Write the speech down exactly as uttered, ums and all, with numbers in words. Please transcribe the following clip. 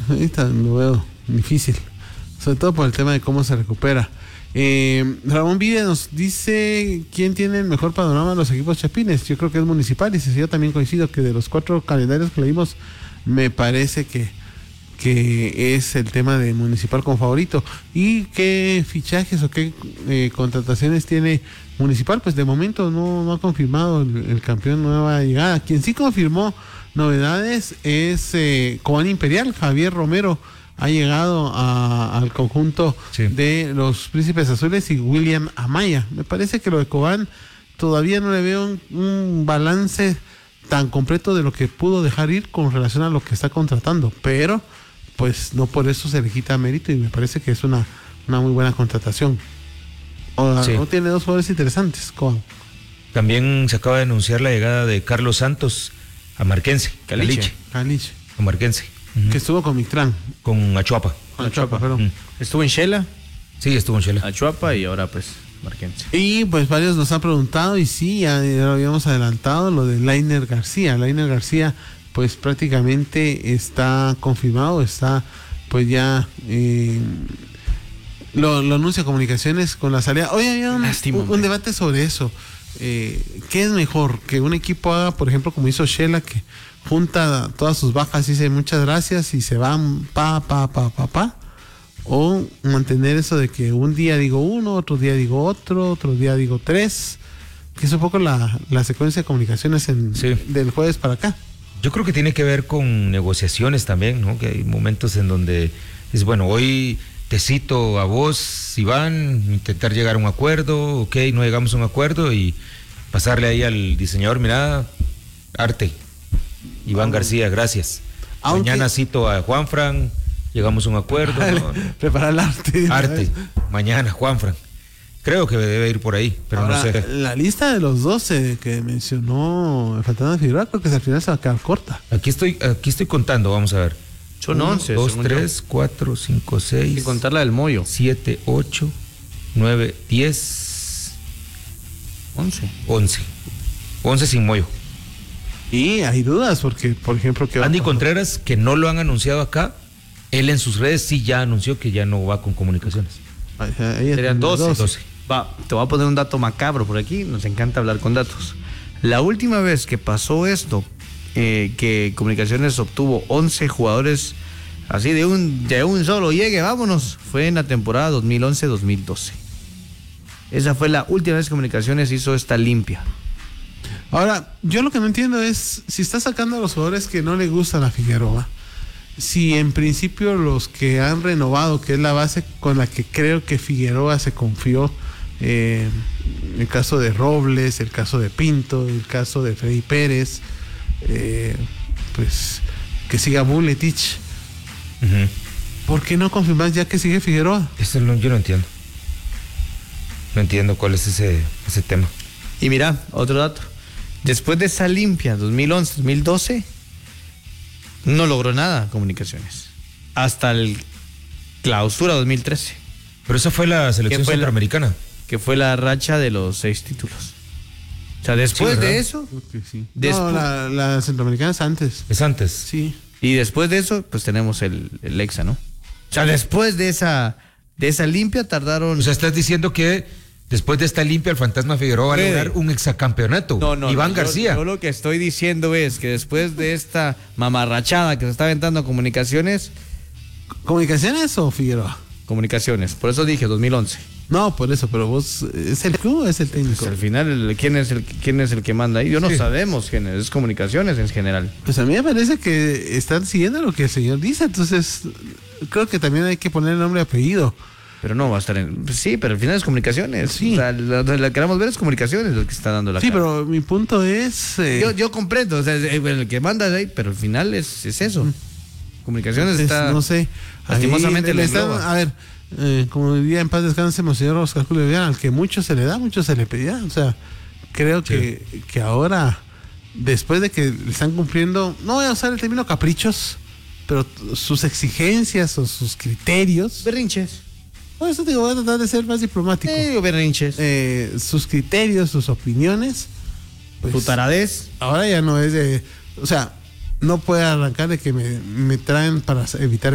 ahorita lo veo difícil, sobre todo por el tema de cómo se recupera. Eh, Ramón Villa nos dice quién tiene el mejor panorama de los equipos chapines. Yo creo que es Municipal, y si yo también coincido que de los cuatro calendarios que leímos, me parece que que es el tema de Municipal como favorito. ¿Y qué fichajes o qué eh, contrataciones tiene Municipal? Pues de momento no, no ha confirmado el, el campeón nueva llegada. Quien sí confirmó novedades es eh, Cobán Imperial. Javier Romero ha llegado a, al conjunto sí. de los Príncipes Azules, y William Amaya. Me parece que lo de Cobán todavía no le veo un, un balance tan completo de lo que pudo dejar ir con relación a lo que está contratando, pero pues no por eso se le quita mérito, y me parece que es una, una muy buena contratación. O, sí. ¿No tiene dos jugadores interesantes? ¿Cómo? También se acaba de anunciar la llegada de Carlos Santos a Marquense, Caliche. Caliche. A Marquense. Uh-huh. Que estuvo con Mictlán. Con Achuapa. Con Achuapa, perdón. Uh-huh. ¿Estuvo en Shela? Sí, estuvo en Shela. Achuapa y ahora pues Marquense. Y pues varios nos han preguntado, y sí, ya, ya lo habíamos adelantado, lo de Lainer García. Lainer García pues prácticamente está confirmado, está pues ya eh, lo, lo anuncia Comunicaciones con la salida. Hoy había un, un, un debate sobre eso. Eh, ¿qué es mejor? Que un equipo haga, por ejemplo, como hizo Shela, que junta todas sus bajas y dice muchas gracias y se van pa, pa, pa, pa, pa, o mantener eso de que un día digo uno, otro día digo otro, otro día digo tres, que es un poco la, la secuencia de Comunicaciones en, sí. del jueves para acá. Yo creo que tiene que ver con negociaciones también, ¿no? Que hay momentos en donde es bueno, hoy te cito a vos, Iván, intentar llegar a un acuerdo, ok, no llegamos a un acuerdo, y pasarle ahí al diseñador, mira, arte, Iván García, gracias. Aunque... Mañana cito a Juanfran, llegamos a un acuerdo. ¿No? Preparar el arte. Arte, mañana Juanfran. Creo que debe ir por ahí, pero ahora, no sé. La lista de los doce que mencionó Fantasma Figueroa, creo que al final se va a quedar corta. Aquí estoy, aquí estoy contando, vamos a ver. Son once. dos, tres, cuatro, cinco, seis. Sin contar la del Moyo. siete, ocho, nueve, diez. once. once. once sin Moyo. Y hay dudas, porque, por ejemplo, que Andy Contreras, que no lo han anunciado acá, él en sus redes sí ya anunció que ya no va con Comunicaciones. Ahí, ahí serían doce. doce. Va, te voy a poner un dato macabro por aquí, nos encanta hablar con datos. La última vez que pasó esto, eh, que Comunicaciones obtuvo once jugadores así de un, de un solo llegue, vámonos, fue en la temporada dos mil once dos mil doce. Esa fue la última vez que Comunicaciones hizo esta limpia. Ahora, yo lo que no entiendo es si está sacando a los jugadores que no le gustan a Figueroa, si en principio los que han renovado, que es la base con la que creo que Figueroa se confió, eh, el caso de Robles, el caso de Pinto, el caso de Freddy Pérez, eh, pues que siga Buletich. Uh-huh. ¿Por qué no confirmas ya que sigue Figueroa? Eso no, yo no entiendo. No entiendo cuál es ese, ese tema. Y mira, otro dato. Después de esa limpia dos mil once dos mil doce, no logró nada Comunicaciones. Hasta el clausura dos mil trece. Pero esa fue la selección fue centroamericana. La, que fue la racha de los seis títulos. O sea, después sí, de eso... Sí. Después, no, la, la centroamericana es antes. Es antes. Sí. Y después de eso, pues tenemos el, el Exa, ¿no? O sea, después de esa, de esa limpia tardaron... O sea, estás diciendo que después de esta limpia el Fantasma Figueroa va a lograr un exacampeonato. No, no. Iván no, García. Yo, yo lo que estoy diciendo es que después de esta mamarrachada que se está aventando Comunicaciones... ¿Comunicaciones o Figueroa? Comunicaciones. Por eso dije dos mil once. No, por eso, pero vos, ¿es el club o es el técnico? Pues al final, el, ¿quién, es el, ¿quién es el que manda ahí? Yo no sí. sabemos quién es, es Comunicaciones en general. Pues a mí me parece que están siguiendo lo que el señor dice, entonces creo que también hay que poner el nombre y apellido. Pero no va a estar en... Sí, pero al final es Comunicaciones. Sí. O sea, lo que queramos ver es Comunicaciones lo que está dando la Sí, cara. pero mi punto es... Eh... Yo, yo comprendo, o sea, el que manda ahí, pero al final es, es eso. Mm. Comunicaciones es, está... No sé. Lastimosamente le están, a ver... Eh, como diría en paz descanse Monseñor Oscar Julio Vivian, al que mucho se le da, mucho se le pedirá. O sea, creo sí. que, que ahora, después de que le están cumpliendo, no voy a usar el término caprichos, pero sus exigencias o sus criterios. Berrinches. Por eso te digo, voy a tratar de ser más diplomático. Eh, berrinches. Eh, sus criterios, sus opiniones. Pues, su taradez. Ahora ya no es de. O sea, no puede arrancar de que me, me traen para evitar